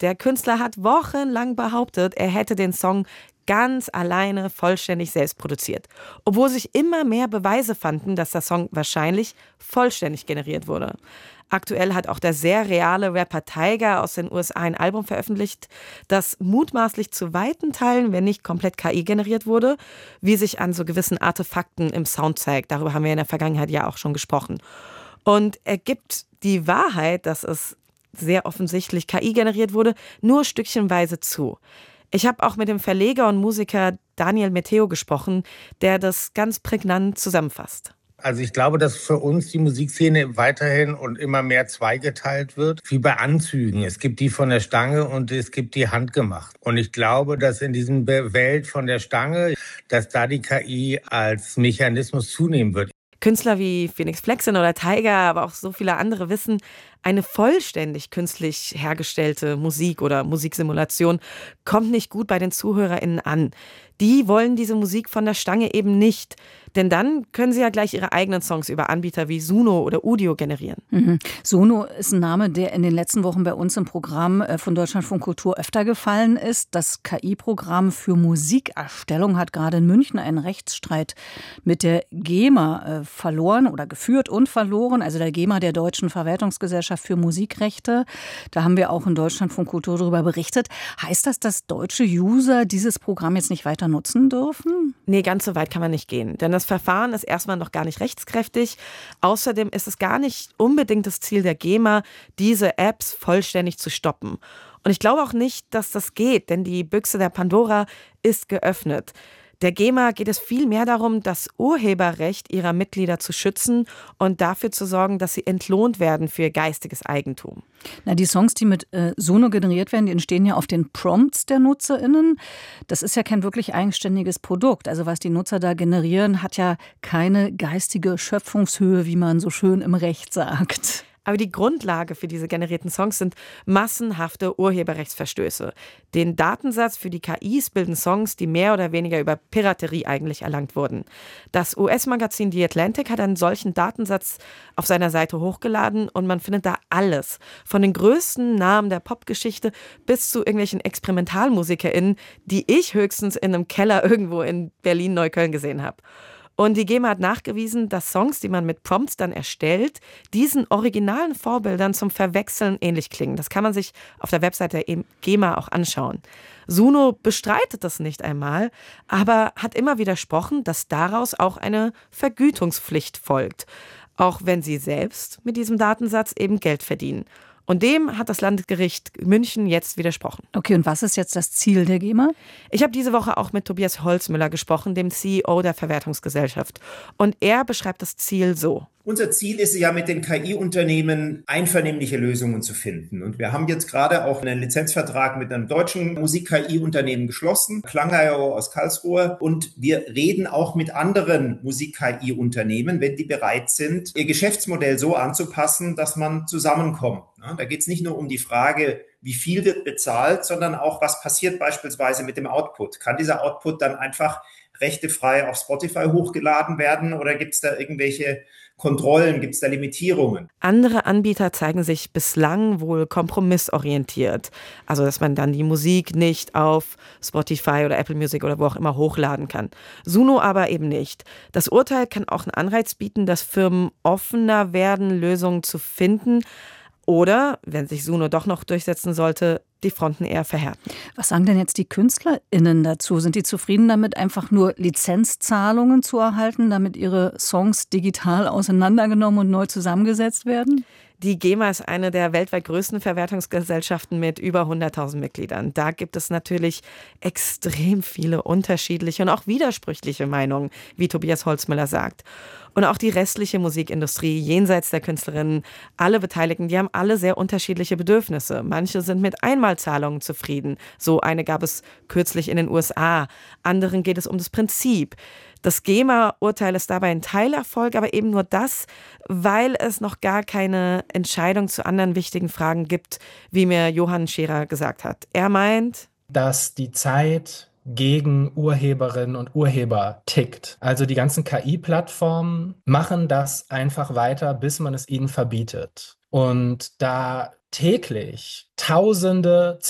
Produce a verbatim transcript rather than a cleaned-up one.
Der Künstler hat wochenlang behauptet, er hätte den Song ganz alleine vollständig selbst produziert, obwohl sich immer mehr Beweise fanden, dass der Song wahrscheinlich vollständig generiert wurde. Aktuell hat auch der sehr reale Rapper Tyga aus den U S A ein Album veröffentlicht, das mutmaßlich zu weiten Teilen, wenn nicht komplett K I generiert wurde, wie sich an so gewissen Artefakten im Sound zeigt. Darüber haben wir in der Vergangenheit ja auch schon gesprochen. Und er gibt die Wahrheit, dass es sehr offensichtlich K I generiert wurde, nur stückchenweise zu. Ich habe auch mit dem Verleger und Musiker Daniel Meteo gesprochen, der das ganz prägnant zusammenfasst. Also ich glaube, dass für uns die Musikszene weiterhin und immer mehr zweigeteilt wird, wie bei Anzügen. Es gibt die von der Stange und es gibt die handgemacht. Und ich glaube, dass in diesem Welt von der Stange, dass da die K I als Mechanismus zunehmen wird. Künstler wie Phoenix Flexen oder Tyga, aber auch so viele andere wissen, eine vollständig künstlich hergestellte Musik oder Musiksimulation kommt nicht gut bei den ZuhörerInnen an. Die wollen diese Musik von der Stange eben nicht. Denn dann können sie ja gleich ihre eigenen Songs über Anbieter wie Suno oder Udio generieren. Mhm. Suno ist ein Name, der in den letzten Wochen bei uns im Programm von Deutschlandfunk Kultur öfter gefallen ist. Das K I-Programm für Musikerstellung hat gerade in München einen Rechtsstreit mit der GEMA verloren oder geführt und verloren. Also der GEMA, der Deutschen Verwertungsgesellschaft für Musikrechte. Da haben wir auch in Deutschlandfunk Kultur darüber berichtet. Heißt das, dass deutsche User dieses Programm jetzt nicht weiter nutzen dürfen? Nee, ganz so weit kann man nicht gehen. Denn das Verfahren ist erstmal noch gar nicht rechtskräftig. Außerdem ist es gar nicht unbedingt das Ziel der GEMA, diese Apps vollständig zu stoppen. Und ich glaube auch nicht, dass das geht, denn die Büchse der Pandora ist geöffnet. Der GEMA geht es viel mehr darum, das Urheberrecht ihrer Mitglieder zu schützen und dafür zu sorgen, dass sie entlohnt werden für geistiges Eigentum. Na, die Songs, die mit äh, Suno generiert werden, die entstehen ja auf den Prompts der NutzerInnen. Das ist ja kein wirklich eigenständiges Produkt. Also was die Nutzer da generieren, hat ja keine geistige Schöpfungshöhe, wie man so schön im Recht sagt. Aber die Grundlage für diese generierten Songs sind massenhafte Urheberrechtsverstöße. Den Datensatz für die K Is bilden Songs, die mehr oder weniger über Piraterie eigentlich erlangt wurden. Das U S-Magazin The Atlantic hat einen solchen Datensatz auf seiner Seite hochgeladen und man findet da alles. Von den größten Namen der Popgeschichte bis zu irgendwelchen ExperimentalmusikerInnen, die ich höchstens in einem Keller irgendwo in Berlin-Neukölln gesehen habe. Und die GEMA hat nachgewiesen, dass Songs, die man mit Prompts dann erstellt, diesen originalen Vorbildern zum Verwechseln ähnlich klingen. Das kann man sich auf der Website der GEMA auch anschauen. Suno bestreitet das nicht einmal, aber hat immer widersprochen, dass daraus auch eine Vergütungspflicht folgt. Auch wenn sie selbst mit diesem Datensatz eben Geld verdienen. Und dem hat das Landgericht München jetzt widersprochen. Okay, und was ist jetzt das Ziel der GEMA? Ich habe diese Woche auch mit Tobias Holzmüller gesprochen, dem C E O der Verwertungsgesellschaft. Und er beschreibt das Ziel so. Unser Ziel ist ja, mit den K I-Unternehmen einvernehmliche Lösungen zu finden. Und wir haben jetzt gerade auch einen Lizenzvertrag mit einem deutschen Musik-K I-Unternehmen geschlossen, Klang Punkt I O aus Karlsruhe. Und wir reden auch mit anderen Musik-K I-Unternehmen, wenn die bereit sind, ihr Geschäftsmodell so anzupassen, dass man zusammenkommt. Ja, da geht es nicht nur um die Frage, wie viel wird bezahlt, sondern auch, was passiert beispielsweise mit dem Output. Kann dieser Output dann einfach rechtefrei auf Spotify hochgeladen werden oder gibt es da irgendwelche Kontrollen, gibt es da Limitierungen? Andere Anbieter zeigen sich bislang wohl kompromissorientiert. Also, dass man dann die Musik nicht auf Spotify oder Apple Music oder wo auch immer hochladen kann. Suno aber eben nicht. Das Urteil kann auch einen Anreiz bieten, dass Firmen offener werden, Lösungen zu finden. Oder, wenn sich Suno doch noch durchsetzen sollte, die Fronten eher verhärten. Was sagen denn jetzt die KünstlerInnen dazu? Sind die zufrieden damit, einfach nur Lizenzzahlungen zu erhalten, damit ihre Songs digital auseinandergenommen und neu zusammengesetzt werden? Die GEMA ist eine der weltweit größten Verwertungsgesellschaften mit über hunderttausend Mitgliedern. Da gibt es natürlich extrem viele unterschiedliche und auch widersprüchliche Meinungen, wie Tobias Holzmüller sagt. Und auch die restliche Musikindustrie, jenseits der Künstlerinnen, alle Beteiligten, die haben alle sehr unterschiedliche Bedürfnisse. Manche sind mit Einmalzahlungen zufrieden. So eine gab es kürzlich in den U S A. Anderen geht es um das Prinzip. Das GEMA-Urteil ist dabei ein Teilerfolg, aber eben nur das, weil es noch gar keine Entscheidung zu anderen wichtigen Fragen gibt, wie mir Johann Scherer gesagt hat. Er meint, dass die Zeit gegen Urheberinnen und Urheber tickt. Also die ganzen K I-Plattformen machen das einfach weiter, bis man es ihnen verbietet. Und da täglich Tausende,